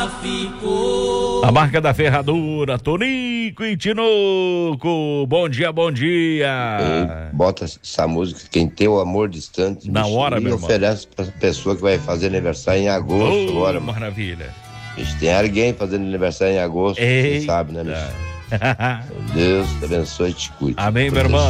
A marca da ferradura, Tonico e Tinoco. Bom dia, bom dia. Bota essa música, Quem Tem o Amor Distante. Na hora, meu irmão. E oferece pra pessoa que vai fazer aniversário em agosto agora. Maravilha. Tem alguém fazendo aniversário em agosto, você sabe, né, bicho? Deus te abençoe e te cuide. Amém, meu irmão.